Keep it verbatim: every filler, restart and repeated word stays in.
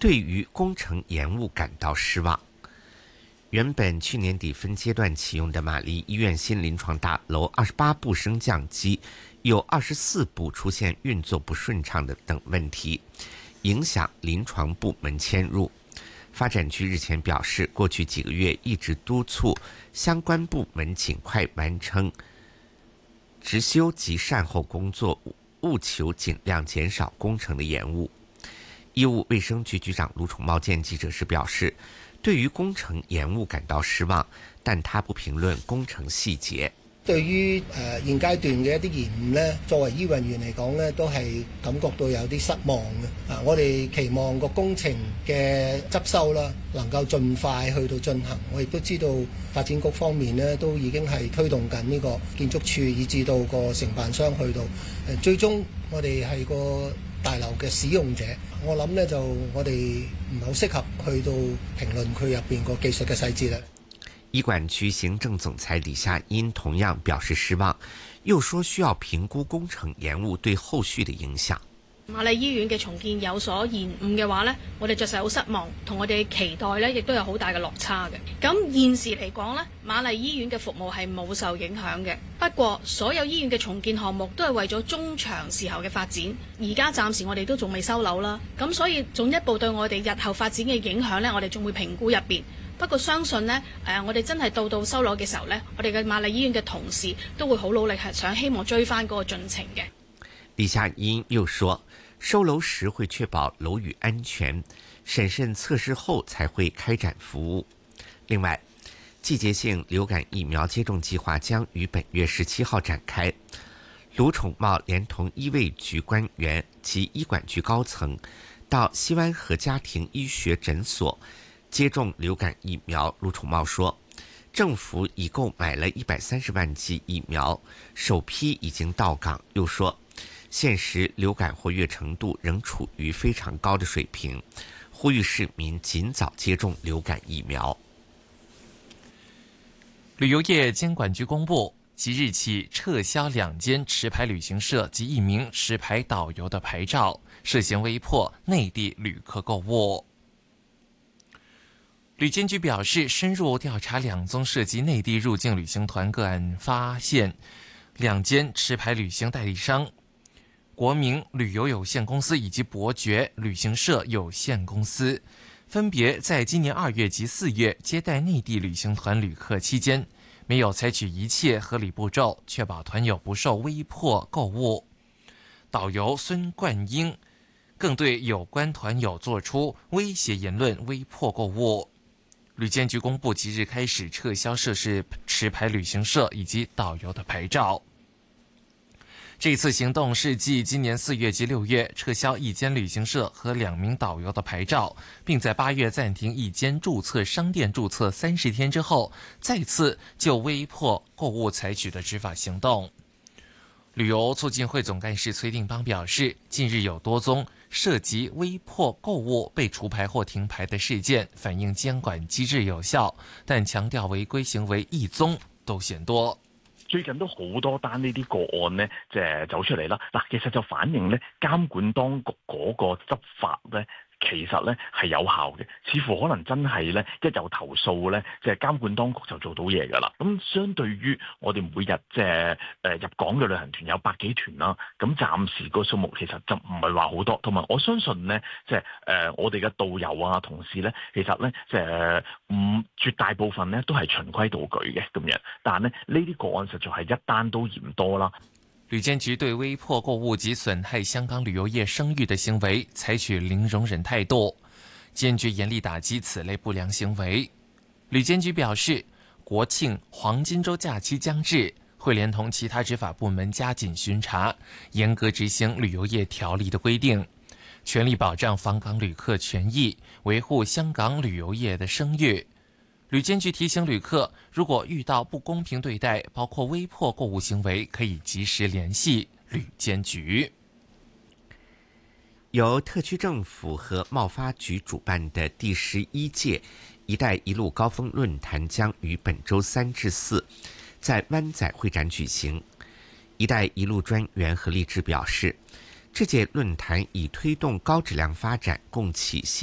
对于工程延误感到失望。原本去年底分阶段启用的玛丽医院新临床大楼二十八部升降机，有二十四部出现运作不顺畅的等问题，影响临床部门迁入。发展局日前表示，过去几个月一直督促相关部门尽快完成执修及善后工作，务求尽量减少工程的延误。医务卫生局局长卢宠茂见记者时表示，对於工程延誤感到失望，但他不評論工程細節。 對於誒現階段嘅一啲延誤呢，作為醫運員嚟講呢，都係感覺到有啲失望嘅。啊，我哋期望個工程嘅執修啦，能夠盡快去到進行。我亦都知道發展局方面呢，都已經係推動緊呢個建築署，以至到個承辦商去到誒，最終我哋係個大樓嘅使用者。我諗呢，就我哋唔係好適合去到評論佢入邊個技術嘅細節啦。 醫管局行政總裁李夏茵同樣表示失望，又說需要評估工程延誤對後續的影響。 瑪麗醫院嘅重建有所延誤嘅話呢，我哋着實好失望，同我哋嘅期待呢亦都有好大嘅落差嘅。咁現時嚟講呢，瑪麗醫院嘅服務係冇受影響嘅。不過所有醫院嘅重建項目都係為咗中長時候嘅發展，而家暫時我哋都仲未收樓啦。咁所以進一步對我哋日後發展嘅影響呢，我哋仲會評估入邊。不過相信呢，誒，我哋真係到到收樓嘅時候呢，我哋嘅瑪麗醫院嘅同事都會好努力，係想希望追翻嗰個進程嘅。 李夏茵又說，收樓時會確保樓宇安全，審慎測試後才會開展服務。另外，季節性流感疫苗接種計劃將於本月十七號展開。盧寵茂連同醫衛局官員及醫管局高層到西灣河家庭醫學診所接種流感疫苗。盧寵茂說，政府已購買了一百三十萬劑疫苗，首批已經到港。又說，現時流感活躍程度仍處於非常高的水平，呼籲市民盡早接種流感疫苗。 旅遊業監管局公布，即日起撤銷兩間持牌旅行社及一名持牌導遊的牌照，涉嫌威迫內地旅客購物。旅監局表示，深入調查兩宗涉及內地入境旅行團個案，發現兩間持牌旅行代理商國民旅遊有限公司以及伯爵旅行社有限公司，分別在今年二月及四月接待內地旅行團旅客期間，沒有採取一切合理步驟，確保團友不受威迫購物。導遊孫冠英更對有關團友做出威脅言論，威迫購物。旅監局公布，即日開始撤銷涉事持牌旅行社以及導遊的牌照。這次行動是繼今年四月及六月撤銷一間旅行社和兩名導遊的牌照，並在八月暫停一間註冊商店註冊三十天之後，再次就威迫購物採取的執法行動。旅遊促進會總幹事崔定邦表示，近日有多宗涉及威迫購物被除牌或停牌的事件，反映監管機制有效，但強調違規行為一宗都嫌多。 最近都好多單呢啲個案呢，即係走出嚟啦。嗱，其實就反映呢監管當局嗰個執法呢，其實咧係有效嘅，似乎可能真係咧一有投訴咧，即係監管當局就做到嘢㗎啦。咁相對於我哋每日即係誒入港嘅旅行團有百幾團啦，咁暫時個數目其實就唔係話好多。同埋我相信咧，即係誒我哋嘅導遊啊同事咧，其實咧即係唔絕大部分咧都係循規蹈矩嘅咁樣，但係咧呢啲個案實在係一單都嫌多啦。 旅監局對威迫購物及損害香港旅遊業聲譽的行為採取零容忍態度，堅決嚴厲打擊此類不良行為。旅監局表示，國慶黃金週假期將至，會連同其他執法部門加緊巡查，嚴格執行旅遊業條例的規定，全力保障訪港旅客權益，維護香港旅遊業的聲譽。旅監局提醒旅客，如果遇到不公平對待，包括威迫購物行為，可以及時聯繫旅監局。 由特區政府和貿發局主辦的第十一屆“一帶一路”高峰論壇將於本周三至四在灣仔會展舉行。“一帶一路”專員何立志表示，這屆論壇以推動高質量發展，共啟新